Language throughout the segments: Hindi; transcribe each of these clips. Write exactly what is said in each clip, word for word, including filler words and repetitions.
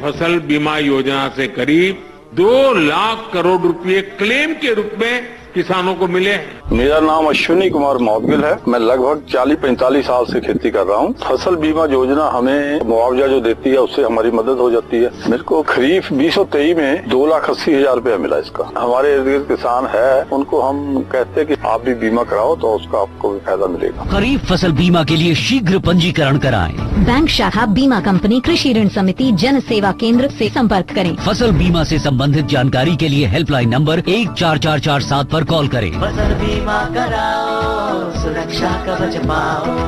फसल बीमा योजना से करीब दो लाख करोड़ रुपए क्लेम के रूप में किसानों को मिले हैं। मेरा नाम अश्विनी कुमार मौदगिल है। मैं लगभग चालीस पैंतालीस साल से खेती कर रहा हूँ। फसल बीमा योजना हमें मुआवजा जो देती है उससे हमारी मदद हो जाती है। मेरे को खरीफ बीस सौ तेईस में दो लाख अस्सी हजार रूपया मिला इसका। हमारे इर्द गिर्द किसान है, उनको हम कहते हैं कि आप भी बीमा कराओ तो उसका आपको भी फायदा मिलेगा। खरीफ फसल बीमा के लिए शीघ्र पंजीकरण कराएं। बैंक शाखा, बीमा कंपनी, कृषि ऋण समिति, जन सेवा केंद्र से संपर्क करें। फसल बीमा से संबंधित जानकारी के लिए हेल्पलाइन नंबर एक चार चार चार सात पर कॉल करें। फसल बीमा कराओ, सुरक्षा कवच पाओ।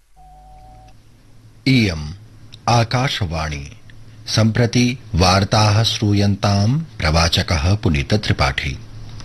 इयम् आकाशवाणी। सम्प्रति वार्ताः श्रूयन्ताम् प्रवाचकः पुनीत त्रिपाठी।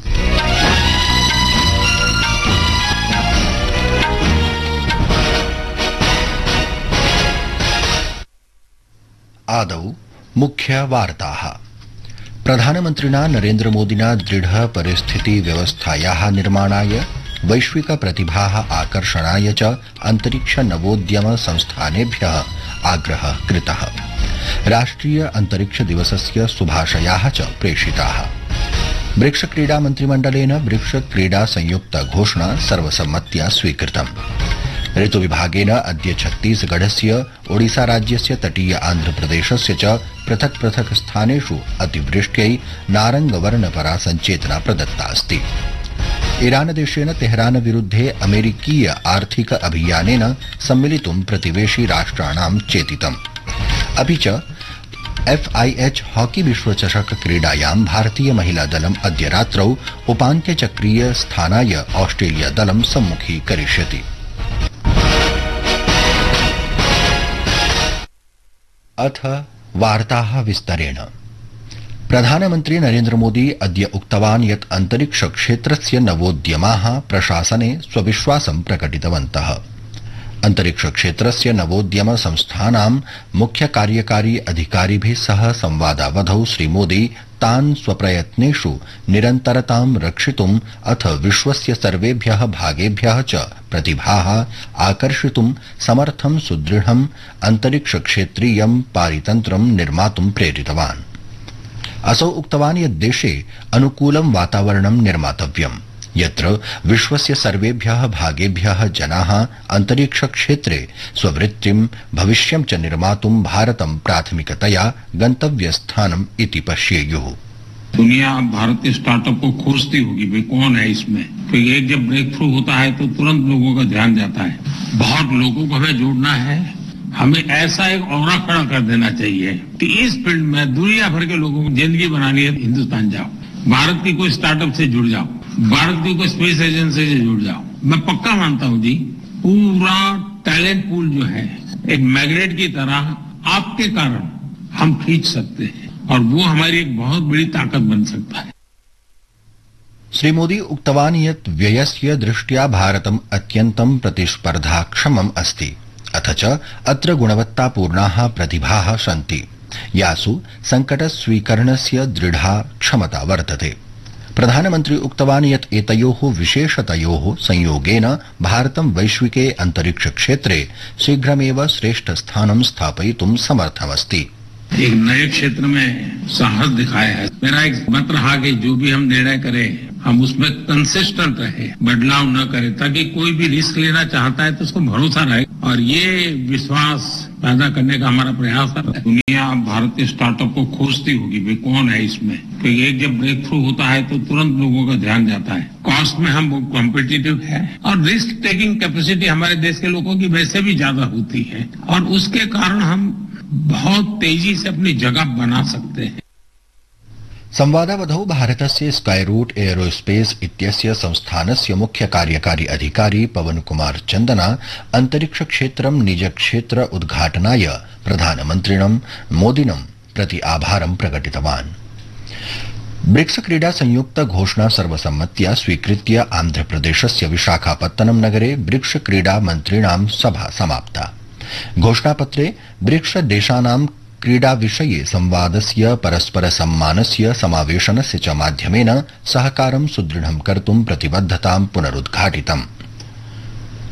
आदौ मुख्य वार्ताः। प्रधानमन्त्रिणा नरेन्द्र मोदिना दृढ परिस्थिति व्यवस्थायाः निर्माणाय वैश्विक प्रतिभाः आकर्षणाय च अंतरिक्ष नवोद्यम संस्थानेभ्यः आग्रहः कृतः। राष्ट्रिय अंतरिक्ष दिवसस्य शुभाशयाः च प्रेषिताः। ब्रिक्स क्रीडा मन्त्रिमण्डलेन ब्रिक्स क्रीडा संयुक्त घोषणा सर्वसम्मत्या स्वीकृतम्। ऋतु विभागेन अद्य छत्तीसगढ़स्य ओडिसा राज्यस्य तटीय आन्ध्रप्रदेशस्य च पृथक् पृथक् स्थानेषु अतिवृष्ट्यै नारंगवर्णपरा संचेतना प्रदत्ता अस्ति। ईरान देशेन तेहरान विरुद्धे अमेरिकीय आर्थिक अभियानेन सम्मिलितुं प्रतिवेशी राष्ट्राणां चेतितम्। अपि च एफआईएच हॉकी विश्वचषक क्रीडायां भारतीय महिला दलम् अद्य रात्रौ उपान्त्यचक्रीय स्थानाय ऑस्ट्रेलिया दलं सम्मुखीकरिष्यति। अथ वार्ताः विस्तरेण। प्रधानमन्त्री नरेन्द्र मोदी अद्य उक्तवान् यत् अंतरिक्ष क्षेत्रस्य नवोद्यमाः प्रशासने स्वविश्वासं प्रकटितवन्तः। अंतरिक्ष क्षेत्रस्य नवोद्यम संस्थानां मुख्य कार्यकारी अधिकारिभिः सह संवादावधौ श्रीमोदी तान् स्वप्रयत्नेषु निरन्तरतां रक्षितुम् अथ विश्वस्य सर्वेभ्यः भागेभ्यः च प्रतिभाः आकर्षितुं समर्थं सुदृढम् अंतरिक्ष क्षेत्रीयं पारितन्त्रं निर्मातुं प्रेरितवान्। असौ उक्तवान् यत् देशे अनुकूलं वातावरणं निर्मातव्यम्, यत्र विश्वस्य सर्वेभ्यः भागेभ्यः जनाः अंतरिक्ष क्षेत्रे स्ववृत्तिं भविष्यं च निर्मातुं भारतं प्राथमिकतया गंतव्यस्थानम् इति पश्येयुः। दुनिया भारतीय स्टार्टअप को खोजती होगी, भाई कौन है इसमें। फिर एक जब ब्रेक थ्रू होता है तो तुरंत लोगों का ध्यान जाता है। बहुत लोगों को हमें जोड़ना है। हमें ऐसा एक औरा खड़ा कर देना चाहिए कि इस फील्ड में दुनिया भर के लोगों को जिंदगी बनानी है, हिंदुस्तान जाओ, भारत की कोई स्टार्टअप से जुड़ जाओ, भारत की कोई स्पेस एजेंसी से जुड़ जाओ। मैं पक्का मानता हूं जी, पूरा टैलेंट पूल जो है एक मैग्नेट की तरह आपके कारण हम खींच सकते हैं और वो हमारी एक बहुत बड़ी ताकत बन सकता है। श्री मोदी उक्तवान् यत् व्ययस्य दृष्ट्या भारतम् अत्यन्तं प्रतिस्पर्धाक्षमम् अस्ति, अथ च अत्र गुणवत्तापूर्णाः प्रतिभाः सन्ति, यासु संकटस्वीकरणस्य दृढा क्षमता वर्तते। प्रधानमन्त्री उक्तवान् यत् एतयोः विशेषतयोः संयोगेन भारतं वैश्विके अंतरिक्ष क्षेत्रे शीघ्रमेव श्रेष्ठ स्थानं स्थापयितुं समर्थमस्ति। एक नए क्षेत्र में साहस दिखाया है। मेरा एक मत रहा कि जो भी हम निर्णय करें हम उसमें कंसिस्टेंट रहे, बदलाव न करें, ताकि कोई भी रिस्क लेना चाहता है तो उसको भरोसा रहे, और ये विश्वास पैदा करने का हमारा प्रयास है। दुनिया भारतीय स्टार्टअप को खोजती होगी, भाई कौन है इसमें। फिर एक जब ब्रेक थ्रू होता है तो तुरंत लोगों का ध्यान जाता है। कॉस्ट में हम कॉम्पिटिटिव है और रिस्क टेकिंग कैपेसिटी हमारे देश के लोगों की वैसे भी ज्यादा होती है, और उसके कारण हम बहुत तेजी से अपनी जगह बना सकते हैं। संवादावधौ भारतस्य स्काईरूट एयरोस्पेस इत्यस्य संस्थानस्य मुख्य कार्यकारी अधिकारी पवन कुमार चन्दना अंतरिक्ष क्षेत्रं निज क्षेत्र उद्घाटनाय प्रधानमन्त्रिणं मोदिनं प्रति आभारं प्रकटितवान्। ब्रिक्स क्रीडा संयुक्त घोषणा सर्वसम्मत्या स्वीकृत्य आन्ध्रप्रदेशस्य विशाखापत्तनम नगरे ब्रिक्स क्रीडा मन्त्रिणां सभा समाप्ता। घोषणापत्रे ब्रिक्स देशानां क्रीडा विषये संवादस्य परस्पर सम्मानस्य समावेशनस्य च माध्यमेन सहकारं सुदृढं कर्तुं प्रतिबद्धतां पुनरुद्घाटितम्।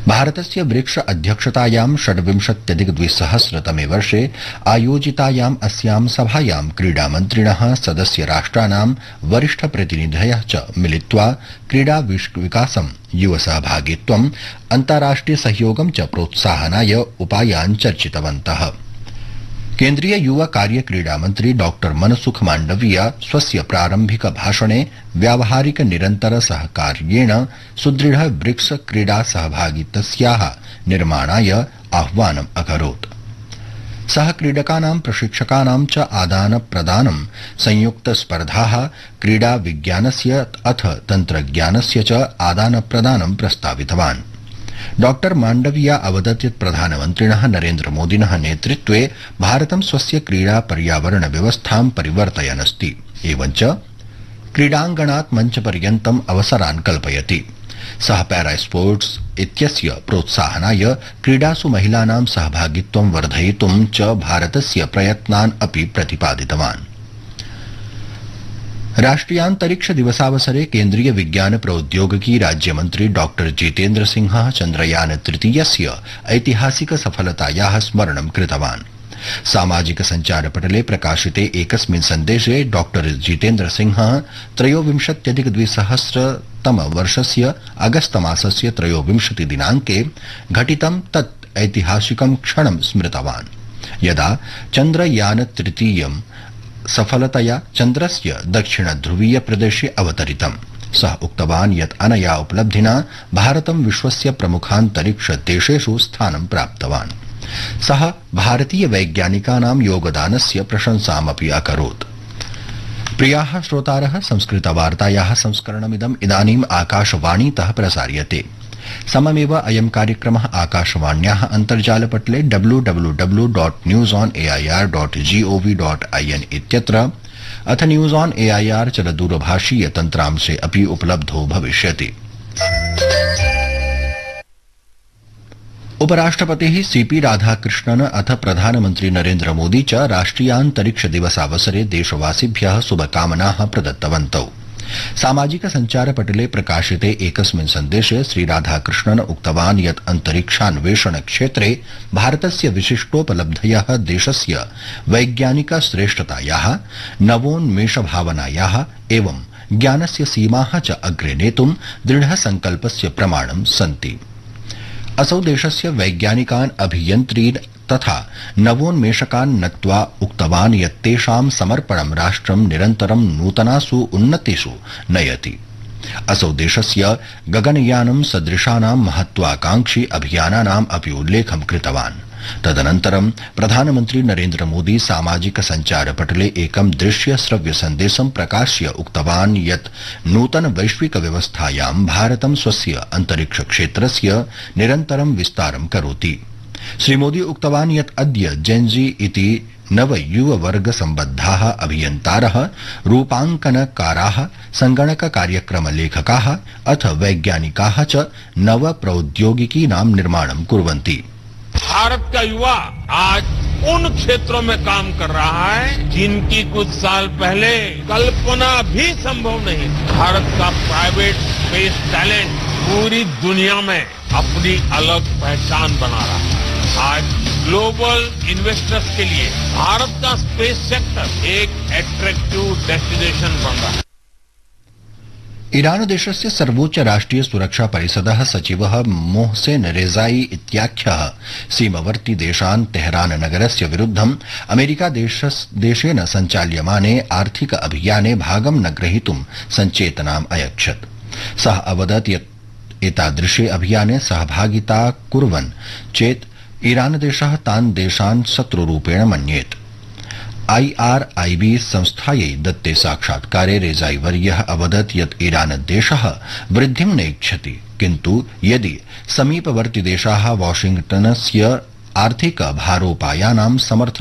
भारतस्य ब्रिक्स अध्यक्षतायां षड्विंशत्यधिक द्विसहस्रतमे वर्षे आयोजितायाम् अस्यां सभायां क्रीडामन्त्रिणः सदस्य राष्ट्राणां वरिष्ठप्रतिनिधयः च मिलित्वा क्रीडा विकासं युवसहभागित्वम् अन्ताराष्ट्रिय सहयोगं च प्रोत्साहनाय उपायान् चर्चितवन्तः। केन्द्रीय युवा कार्य क्रीडा मंत्री डॉक्टर मनसुख मांडविया स्वस्य प्रारंभिक भाषणे व्यावहारिक निरन्तर सहकार्येण सुदृढ़ ब्रिक्स क्रीडा सहभागितस्याः निर्माणाय आह्वानम् अकरोत्। सह क्रीडकानां प्रशिक्षकानां च आदान प्रदानं संयुक्त स्पर्धाः क्रीडा विज्ञानस्य अथ तन्त्रज्ञानस्य च आदान प्रदानं प्रस्तावितवान्। डॉक्टर मांडविया अवदत् यत् प्रधानमन्त्रिणः नरेन्द्र मोदिनः नेतृत्वे भारतं स्वस्य क्रीडा पर्यावरण व्यवस्थां परिवर्तयन् अस्ति, एवञ्च क्रीडाङ्गणात् मञ्चपर्यन्तम् अवसरान् कल्पयति। सः पैरा स्पोर्ट्स इत्यस्य प्रोत्साहनाय क्रीडासु महिलानां सहभागित्वं वर्धयितुं च भारतस्य प्रयत्नान् अपि प्रतिपादितवान्। राष्ट्रियान्तरिक्ष दिवसावसरे केन्द्रीय विज्ञान प्रौद्योगिकी राज्यमन्त्री डॉक्टर जितेन्द्र सिंहः चन्द्रयान तृतीयस्य ऐतिहासिक सफलतायाः स्मरणं कृतवान्। सामाजिक सञ्चारपटले प्रकाशिते एकस्मिन् सन्देशे डॉक्टर जितेन्द्र सिंहः त्रयोविंशत्यधिक द्विसहस्रतम वर्षस्य अगस्त मासस्य त्रयोविंशति दिनाङ्के घटितं तत् ऐतिहासिकं क्षणं स्मृतवान्, यदा चन्द्रयान तृतीयं सफलतया चन्द्रस्य दक्षिणध्रुवीय प्रदेशे अवतरितम्। सः उक्तवान् यत् अनया उपलब्धिना भारतं विश्वस्य प्रमुखान्तरिक्ष देशेषु स्थानं प्राप्तवान्। सः भारतीय वैज्ञानिकानां योगदानस्य प्रशंसामपि अकरोत्। प्रियाः श्रोतारः, संस्कृतवार्तायाः संस्करणमिदम् इदानीम् आकाशवाणीतः प्रसार्यते। सममेव अयं कार्यक्रमः आकाशवाण्याः अन्तर्जालपटले W W W dot news on A I R dot G O V dot I N इत्यत्र अथ news on A I R चलदूरभाषीय तन्त्रांशे अपि उपलब्धो भविष्यति। उपराष्ट्रपतिः सीपी राधाकृष्णन् अथ प्रधानमन्त्री नरेन्द्र मोदी च राष्ट्रियान्तरिक्ष दिवसावसरे देशवासिभ्यः शुभकामनाः प्रदत्तवन्तौ। सामाजिक सञ्चारपटले प्रकाशिते एकस्मिन् सन्देशे श्रीराधाकृष्णन् उक्तवान् यत् अन्तरिक्षान्वेषण क्षेत्रे भारतस्य विशिष्टोपलब्धयः देशस्य वैज्ञानिक श्रेष्ठतायाः, नवोन्मेषभावनायाः एवं ज्ञानस्य सीमाः च अग्रे नेतुं दृढसङ्कल्पस्य प्रमाणं सन्ति। असौ देशस्य वैज्ञानिकान्, अभियन्त्रीन् तथा नवोन्मेषकान् नत्वा उक्तवान् यत् तेषां समर्पणं राष्ट्रं निरन्तरं नूतनासु उन्नतिषु नयति। असौ देशस्य गगनयानं सदृशानां महत्वाकांक्षी अभियानानाम् अपि उल्लेखं कृतवान्। तदनन्तरं प्रधानमन्त्री नरेन्द्र मोदी सामाजिक सञ्चारपटले एकं दृश्य श्रव्य सन्देशं प्रकाश्य उक्तवान् यत् नूतन वैश्विक व्यवस्थायां भारतं स्वस्य अन्तरिक्ष क्षेत्रस्य निरन्तरं विस्तारं करोति। श्रीमोदी उक्तवान् यत् अद्य जेन्जी इति नव युववर्ग सम्बद्धाः अभियन्तारः, रूपाङ्कनकाराः, संगणक कार्यक्रम लेखकाः अथ वैज्ञानिकाः च नव प्रौद्योगिकीनां निर्माणं कुर्वन्ति। भारत का युवा आज उन क्षेत्रों में काम कर रहा है जिनकी कुछ साल पहले कल्पना भी संभव नहीं। भारत का प्राइवेट स्पेस टैलेंट पूरी दुनिया में अपनी अलग पहचान बना रहा है। आज ग्लोबल इन्वेस्टर्स के लिए भारत का स्पेस सेक्टर एक अट्रैक्टिव डेस्टिनेशन बन रहा है। ईरान देशस्य सर्वोच्च राष्ट्रिय सुरक्षा परिषदः सचिवः मोहसेन रेजाई इत्याख्यः सीमवर्ती देशान् तेहरान नगरस्य विरुद्धम् अमेरिका देशेन सञ्चाल्यमाने आर्थिक अभियाने भागं न ग्रहीतुं सञ्चेतनाम् अयच्छत्। सः अवदत् यत् एतादृशे अभियाने सहभागिता कुर्वन् चेत् ईरान देशः तान् देशान् शत्रुरूपेण मन्येत्। आई आर आई बी संस्थायै दत्ते साक्षात्कारे रेजाई वर्यः अवदत् यत् ईरान देशः वृद्धिं नेच्छति, किन्तु यदि समीपवर्ति देशाः वाशिंग्टनस्य आर्थिक भारोपायानां समर्थनं